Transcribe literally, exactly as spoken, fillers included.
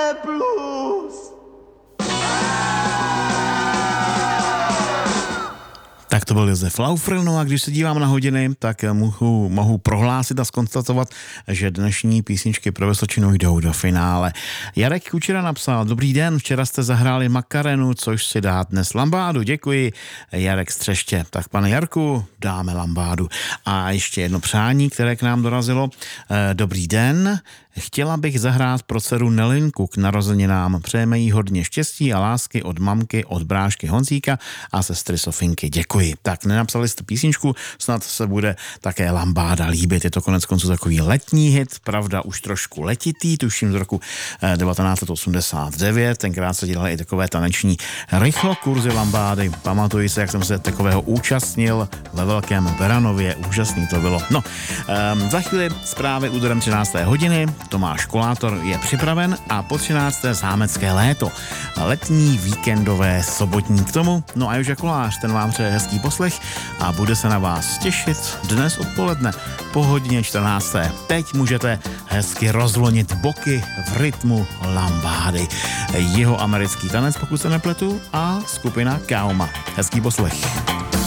blues. Tak to byl Josef Laufer, no a když se dívám na hodiny, tak mohu, mohu prohlásit a zkonstatovat, že dnešní písničky pro Vysočinu jdou do finále. Jarek Kučera napsal: dobrý den, včera jste zahráli Makarenu, což si dá dnes lambádu, děkuji. Jarek Střeště, tak pane Jarku, dáme lambádu. A ještě jedno přání, které k nám dorazilo. Dobrý den, chtěla bych zahrát pro dceru Nelinku k narozeninám. Přejeme jí hodně štěstí a lásky od mamky, od brášky Honzíka a sestry Sofinky. Děkuji. Tak nenapsali jste písničku, snad se bude také lambáda líbit. Je to konec konců takový letní hit, pravda už trošku letitý, tuším z roku devatenáct set osmdesát devět. Tenkrát se dělaly i takové taneční rychlokurzy lambády. Pamatuji se, jak jsem se takového účastnil ve Velkém Beranově. Úžasný to bylo. No, um, za chvíli zprávy úderem třinácté hodiny. Tomáš Kolátor je připraven a po třinácté zámecké léto. Letní víkendové sobotní k tomu. No a Joža Kolář, ten vám přeje hezký poslech a bude se na vás těšit dnes odpoledne po hodině čtrnácté. Teď můžete hezky rozlonit boky v rytmu lambády. Jeho americký tanec, pokud se nepletu, a skupina Kauma. Hezký poslech.